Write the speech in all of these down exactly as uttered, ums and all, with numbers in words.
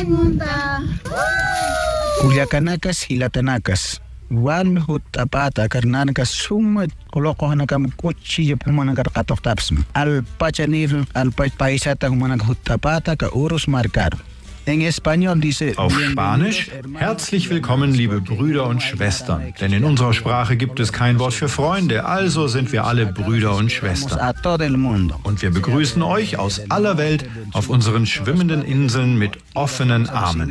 Culiacanacas y Latanacas. Wal hutapata karnanakas summa koloko hanakam kuchillo pumanakar katoktaps. Al pachanir al paisata humanak hutapata ka urus marcar. En español dice. Auf Spanisch: Herzlich willkommen, liebe Brüder und Schwestern. Denn in unserer Sprache gibt es kein Wort für Freunde, also sind wir alle Brüder und Schwestern. Und wir begrüßen euch aus aller Welt auf unseren schwimmenden Inseln mit offenen Armen.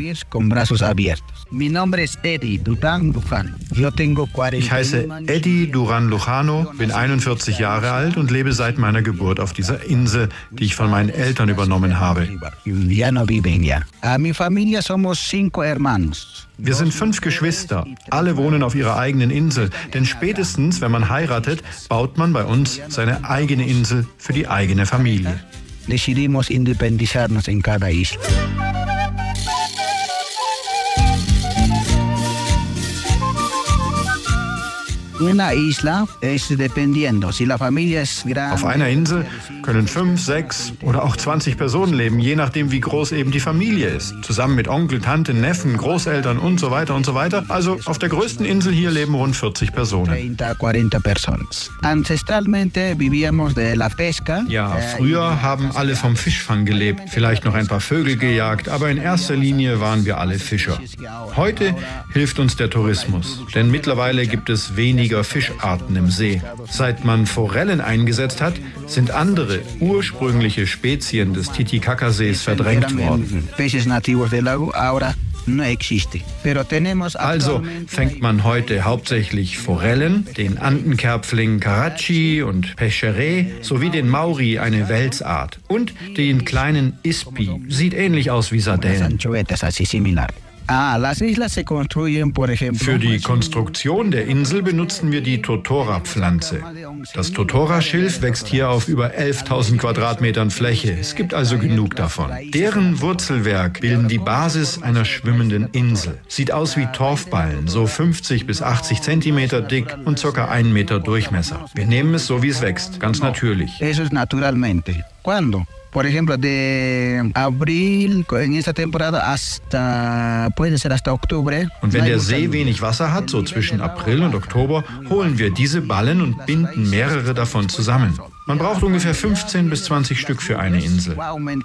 Ich heiße Eddie Duran Lujano, bin einundvierzig Jahre alt und lebe seit meiner Geburt auf dieser Insel, die ich von meinen Eltern übernommen habe. Wir sind fünf Geschwister. Alle wohnen auf ihrer eigenen Insel. Denn spätestens, wenn man heiratet, baut man bei uns seine eigene Insel für die eigene Familie. Decidimos independizarnos en cada isla. Auf einer Insel können fünf, sechs oder auch zwanzig Personen leben, je nachdem, wie groß eben die Familie ist. Zusammen mit Onkel, Tante, Neffen, Großeltern und so weiter und so weiter. Also auf der größten Insel hier leben rund vierzig Personen. Ja, früher haben alle vom Fischfang gelebt, vielleicht noch ein paar Vögel gejagt, aber in erster Linie waren wir alle Fischer. Heute hilft uns der Tourismus, denn mittlerweile gibt es weniger Fischarten im See. Seit man Forellen eingesetzt hat, sind andere ursprüngliche Spezien des Titicacasees verdrängt worden. Also fängt man heute hauptsächlich Forellen, den Andenkerpfling Karachi und Pecheret sowie den Mauri, eine Welsart, und den kleinen Ispi, sieht ähnlich aus wie Sardellen. Für die Konstruktion der Insel benutzen wir die Totora-Pflanze. Das Totora-Schilf wächst hier auf über elftausend Quadratmetern Fläche. Es gibt also genug davon. Deren Wurzelwerk bilden die Basis einer schwimmenden Insel. Sieht aus wie Torfballen, so fünfzig bis achtzig Zentimeter dick und ca. einen Meter Durchmesser. Wir nehmen es so, wie es wächst, ganz natürlich. Por ejemplo, de abril en esta temporada hasta puede ser hasta octubre. Und wenn der See wenig Wasser hat, so zwischen April und Oktober, holen wir diese Ballen und binden mehrere davon zusammen. Man braucht ungefähr fünfzehn bis zwanzig Stück für eine Insel.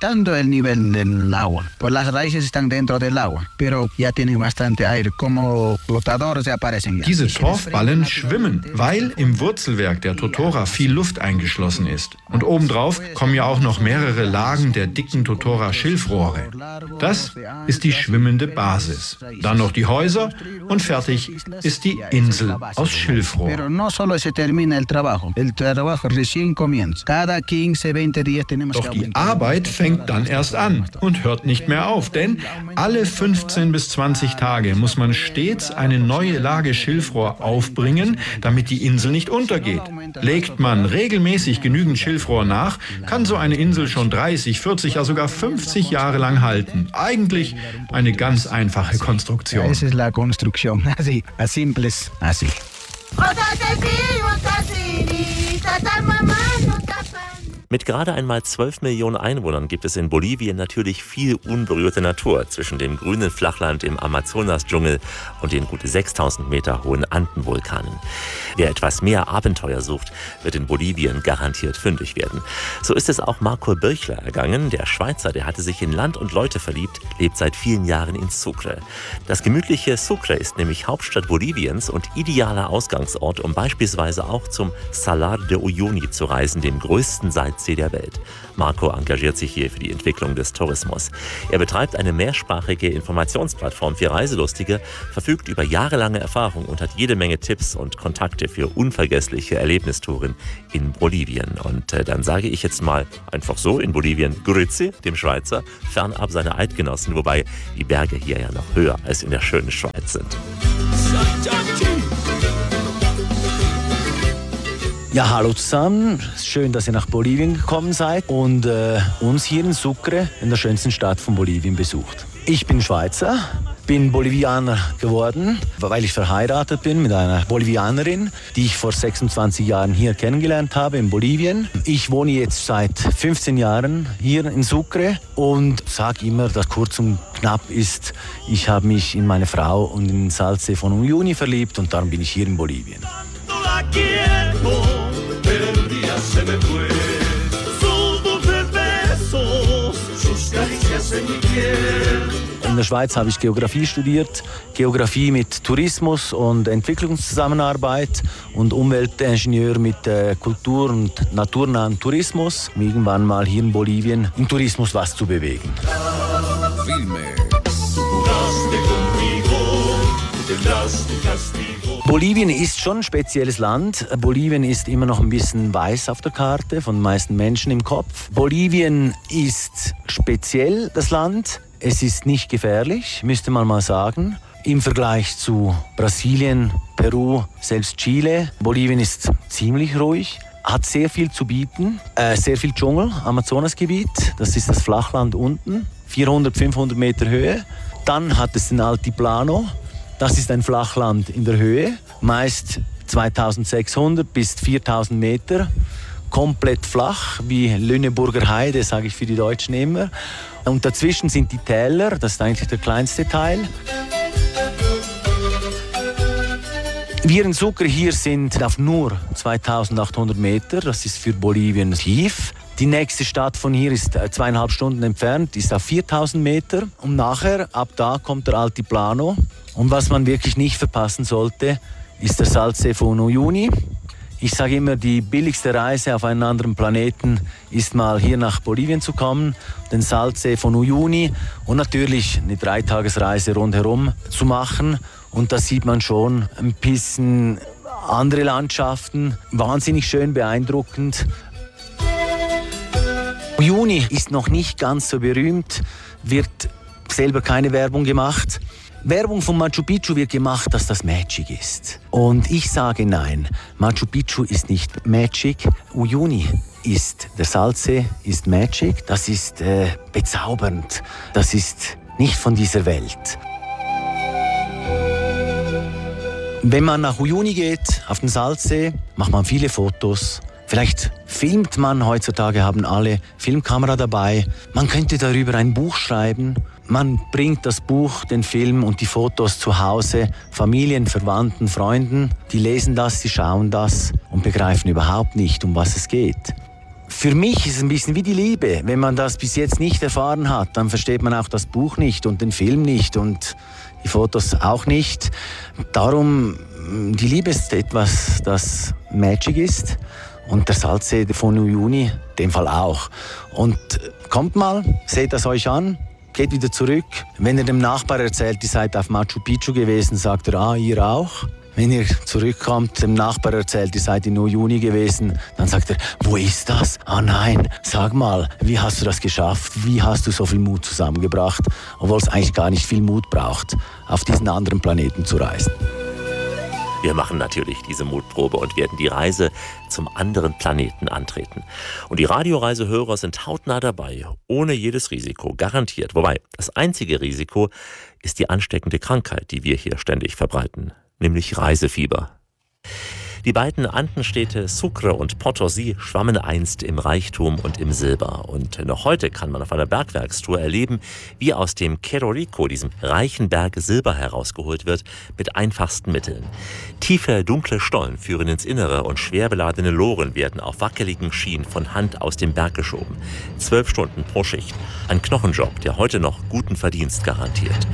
Diese Torfballen schwimmen, weil im Wurzelwerk der Totora viel Luft eingeschlossen ist. Und obendrauf kommen ja auch noch mehrere Lagen der dicken Totora-Schilfrohre. Das ist die schwimmende Basis. Dann noch die Häuser und fertig ist die Insel aus Schilfrohr. Doch die Arbeit fängt dann erst an und hört nicht mehr auf, denn alle fünfzehn bis zwanzig Tage muss man stets eine neue Lage Schilfrohr aufbringen, damit die Insel nicht untergeht. Legt man regelmäßig genügend Schilfrohr nach, kann so eine Insel schon dreißig, vierzig, ja sogar fünfzig Jahre lang halten. Eigentlich eine ganz einfache Konstruktion. Esa es la construcción, así, as simples, así. Mit gerade einmal zwölf Millionen Einwohnern gibt es in Bolivien natürlich viel unberührte Natur zwischen dem grünen Flachland im Amazonas-Dschungel und den gut sechstausend Meter hohen Andenvulkanen. Wer etwas mehr Abenteuer sucht, wird in Bolivien garantiert fündig werden. So ist es auch Marco Birchler ergangen. Der Schweizer, der hatte sich in Land und Leute verliebt, lebt seit vielen Jahren in Sucre. Das gemütliche Sucre ist nämlich Hauptstadt Boliviens und idealer Ausgangsort, um beispielsweise auch zum Salar de Uyuni zu reisen, dem größten Salzsee der Welt. Marco engagiert sich hier für die Entwicklung des Tourismus. Er betreibt eine mehrsprachige Informationsplattform für Reiselustige, verfügt über jahrelange Erfahrung und hat jede Menge Tipps und Kontakte für unvergessliche Erlebnistouren in Bolivien. Und äh, dann sage ich jetzt mal einfach so in Bolivien Grüezi, dem Schweizer, fernab seiner Eidgenossen, wobei die Berge hier ja noch höher als in der schönen Schweiz sind. Ja, hallo zusammen. Schön, dass ihr nach Bolivien gekommen seid und äh, uns hier in Sucre, in der schönsten Stadt von Bolivien, besucht. Ich bin Schweizer, bin Bolivianer geworden, weil ich verheiratet bin mit einer Bolivianerin, die ich vor sechsundzwanzig Jahren hier kennengelernt habe in Bolivien. Ich wohne jetzt seit fünfzehn Jahren hier in Sucre und sage immer, dass kurz und knapp ist, ich habe mich in meine Frau und in den Salse von Uyuni verliebt und darum bin ich hier in Bolivien. In der Schweiz habe ich Geografie studiert, Geografie mit Tourismus und Entwicklungszusammenarbeit und Umweltingenieur mit äh, Kultur- und naturnahen Tourismus. Irgendwann mal hier in Bolivien im Tourismus was zu bewegen. Bolivien ist schon ein spezielles Land. Bolivien ist immer noch ein bisschen weiß auf der Karte, von den meisten Menschen im Kopf. Bolivien ist speziell, das Land. Es ist nicht gefährlich, müsste man mal sagen. Im Vergleich zu Brasilien, Peru, selbst Chile. Bolivien ist ziemlich ruhig, hat sehr viel zu bieten. Äh, sehr viel Dschungel, Amazonasgebiet, das ist das Flachland unten. vierhundert, fünfhundert Meter Höhe. Dann hat es den Altiplano. Das ist ein Flachland in der Höhe, meist zweitausendsechshundert bis viertausend Meter, komplett flach, wie Lüneburger Heide, sage ich für die Deutschen immer. Und dazwischen sind die Täler, das ist eigentlich der kleinste Teil. Wir in Sucre hier sind auf nur zweitausendachthundert Meter, das ist für Bolivien tief. Die nächste Stadt von hier ist zweieinhalb Stunden entfernt, ist auf viertausend Meter. Und nachher, ab da kommt der Altiplano. Und was man wirklich nicht verpassen sollte, ist der Salse von Uyuni. Ich sage immer, die billigste Reise auf einen anderen Planeten ist mal hier nach Bolivien zu kommen, den Salse von Uyuni und natürlich eine Dreitagesreise rundherum zu machen. Und da sieht man schon ein bisschen andere Landschaften, wahnsinnig schön beeindruckend. Uyuni ist noch nicht ganz so berühmt, wird selber keine Werbung gemacht. Werbung von Machu Picchu wird gemacht, dass das Magic ist. Und ich sage nein, Machu Picchu ist nicht Magic, Uyuni ist, der Salse ist Magic, das ist äh, bezaubernd, das ist nicht von dieser Welt. Wenn man nach Uyuni geht, auf den Salse, macht man viele Fotos. Vielleicht filmt man, heutzutage haben alle Filmkamera dabei. Man könnte darüber ein Buch schreiben. Man bringt das Buch, den Film und die Fotos zu Hause, Familien, Verwandten, Freunden. Die lesen das, sie schauen das und begreifen überhaupt nicht, um was es geht. Für mich ist es ein bisschen wie die Liebe. Wenn man das bis jetzt nicht erfahren hat, dann versteht man auch das Buch nicht und den Film nicht und die Fotos auch nicht. Darum, die Liebe ist etwas, das Magic ist. Und der Salse von Uyuni, in dem Fall auch. Und kommt mal, seht das euch an, geht wieder zurück. Wenn ihr dem Nachbar erzählt, ihr seid auf Machu Picchu gewesen, sagt er, ah, ihr auch. Wenn ihr zurückkommt, dem Nachbar erzählt, ihr seid in Uyuni gewesen, dann sagt er, wo ist das? Ah nein, sag mal, wie hast du das geschafft? Wie hast du so viel Mut zusammengebracht? Obwohl es eigentlich gar nicht viel Mut braucht, auf diesen anderen Planeten zu reisen. Wir machen natürlich diese Mutprobe und werden die Reise zum anderen Planeten antreten. Und die Radioreisehörer sind hautnah dabei, ohne jedes Risiko, garantiert. Wobei, das einzige Risiko ist die ansteckende Krankheit, die wir hier ständig verbreiten, nämlich Reisefieber. Die beiden Andenstädte Sucre und Potosí schwammen einst im Reichtum und im Silber. Und noch heute kann man auf einer Bergwerkstour erleben, wie aus dem Cerro Rico, diesem reichen Berg, Silber herausgeholt wird, mit einfachsten Mitteln. Tiefe, dunkle Stollen führen ins Innere und schwer beladene Loren werden auf wackeligen Schienen von Hand aus dem Berg geschoben. Zwölf Stunden pro Schicht. Ein Knochenjob, der heute noch guten Verdienst garantiert.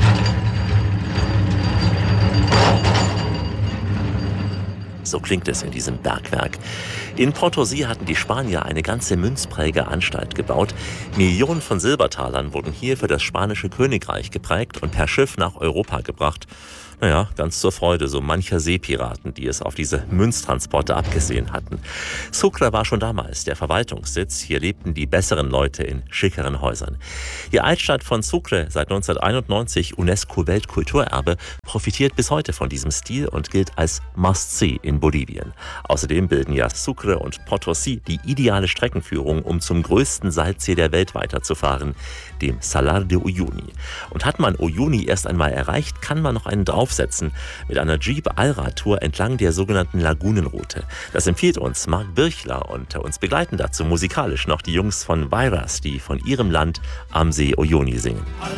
So klingt es in diesem Bergwerk. In Potosí hatten die Spanier eine ganze Münzprägeanstalt gebaut. Millionen von Silbertalern wurden hier für das spanische Königreich geprägt und per Schiff nach Europa gebracht. Naja, ganz zur Freude so mancher Seepiraten, die es auf diese Münztransporte abgesehen hatten. Sucre war schon damals der Verwaltungssitz. Hier lebten die besseren Leute in schickeren Häusern. Die Altstadt von Sucre, seit neunzehnhunderteinundneunzig UNESCO-Weltkulturerbe, profitiert bis heute von diesem Stil und gilt als Must-See in Bolivien. Außerdem bilden ja Sucre Sucre und Potosí die ideale Streckenführung, um zum größten Salzsee der Welt weiterzufahren, dem Salar de Uyuni. Und hat man Uyuni erst einmal erreicht, kann man noch einen draufsetzen mit einer Jeep-Allrad-Tour entlang der sogenannten Lagunenroute. Das empfiehlt uns Marc Birchler und uns begleiten dazu musikalisch noch die Jungs von Virus, die von ihrem Land am See Uyuni singen.